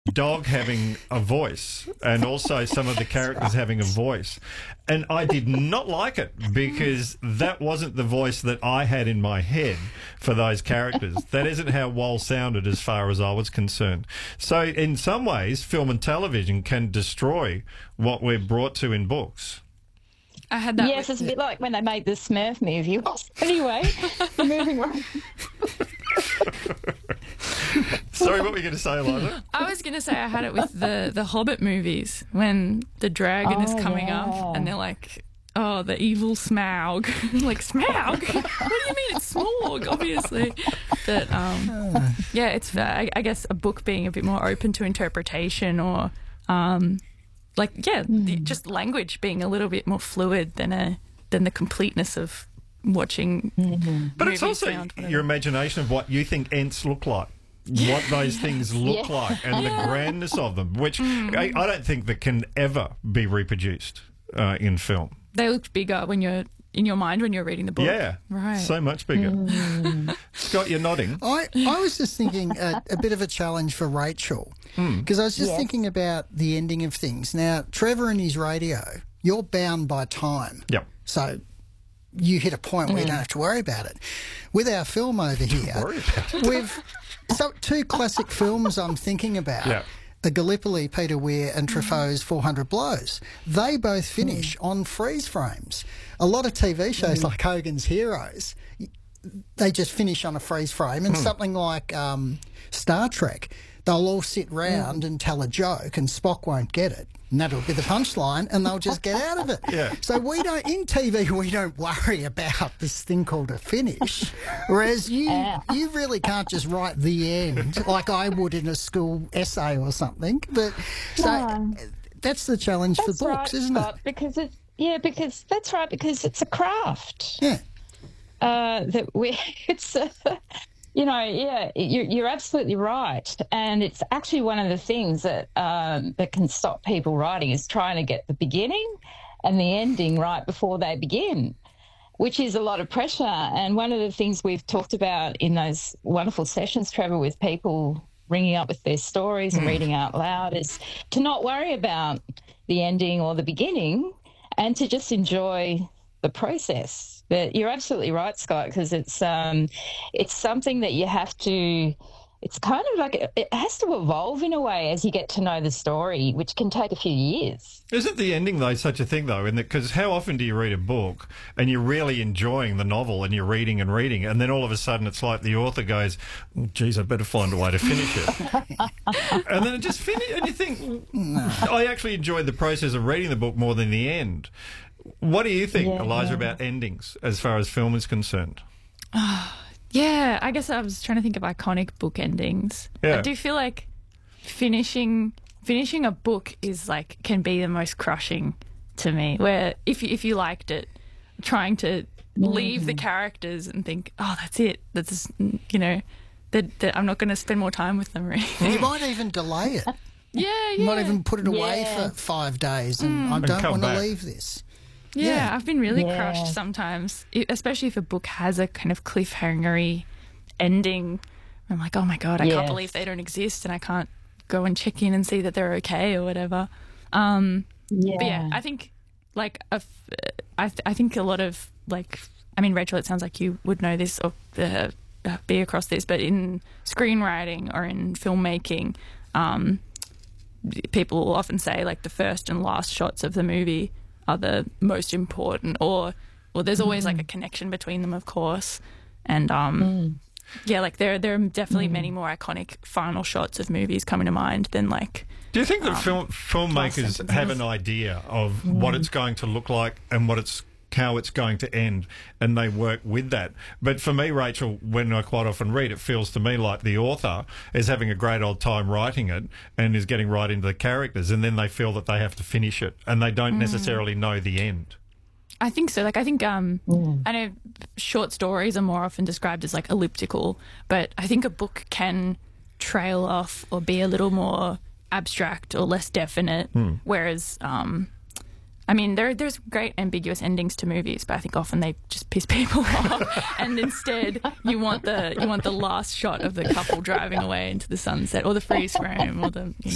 dog having a voice and also some of the characters having a voice. And I did not like it because that wasn't the voice that I had in my head for those characters. That isn't how Wal sounded as far as I was concerned. So in some ways, film and television can destroy what we're brought to in books. I had that. Yes, it's a bit like when they made the Smurf movie. Anyway, moving on. Sorry, what were you going to say, Eliza? I was going to say I had it with the Hobbit movies when the dragon is coming up and they're like, oh, the evil Smaug. Like, Smaug? What do you mean? It's Smaug, obviously. But, yeah, it's, I guess, a book being a bit more open to interpretation or, just language being a little bit more fluid than the completeness of watching. But it's also your imagination of what you think Ents look like. What those things look like and the grandness of them, which I don't think that can ever be reproduced in film. They look bigger when you're in your mind when you're reading the book. Yeah, right. So much bigger. Scott, you're nodding. I was just thinking a bit of a challenge for Rachel because I was just thinking about the ending of things. Now, Trevor and his radio, you're bound by time. Yep. So you hit a point where you don't have to worry about it. With our film over here, we've two classic films I'm thinking about. Yeah. The Gallipoli, Peter Weir and Truffaut's 400 Blows. They both finish on freeze frames. A lot of TV shows like Hogan's Heroes, they just finish on a freeze frame. And something like Star Trek, they'll all sit round and tell a joke and Spock won't get it. And that'll be the punchline, and they'll just get out of it. Yeah. So in TV, we don't worry about this thing called a finish. Whereas you really can't just write the end like I would in a school essay or something. But so that's the challenge for books, isn't it? Because that's right, because it's a craft. Yeah. You're absolutely right, and it's actually one of the things that can stop people writing is trying to get the beginning and the ending right before they begin, which is a lot of pressure. And one of the things we've talked about in those wonderful sessions, Trevor, with people ringing up with their stories and reading out loud, is to not worry about the ending or the beginning and to just enjoy the process. But you're absolutely right, Scott, because it's something that you have to. It's kind of like it has to evolve in a way as you get to know the story, which can take a few years. Isn't the ending, though, such a thing, though? Because how often do you read a book and you're really enjoying the novel and you're reading, and then all of a sudden it's like the author goes, oh, geez, I better find a way to finish it. And then it just finishes, and you think, I actually enjoyed the process of reading the book more than the end. What do you think, Eliza, about endings as far as film is concerned? Yeah, I guess I was trying to think of iconic book endings. Yeah. I do feel like finishing a book is can be the most crushing to me. Where if you liked it, trying to leave the characters and think, oh, that's it. That's that I'm not going to spend more time with them. Really. You might even delay it. You might even put it away for 5 days, and I don't want to leave this. Yeah, I've been really crushed sometimes, especially if a book has a kind of cliffhangery ending. I'm like, oh my God, I can't believe they don't exist and I can't go and check in and see that they're okay or whatever. But yeah, I think I think a lot of Rachel, it sounds like you would know this or be across this, but in screenwriting or in filmmaking, people will often say the first and last shots of the movie are the most important, or there's always a connection between them, of course, and there are definitely many more iconic final shots of movies coming to mind than Do you think that filmmakers have an idea of what it's going to look like and how it's going to end, and they work with that? But for me, Rachel, when I quite often read, it feels to me like the author is having a great old time writing it and is getting right into the characters, and then they feel that they have to finish it and they don't necessarily know the end. I think so. I think I know short stories are more often described as elliptical, but I think a book can trail off or be a little more abstract or less definite, whereas there's great ambiguous endings to movies, but I think often they just piss people off. And instead, you want the last shot of the couple driving away into the sunset, or the freeze frame, or the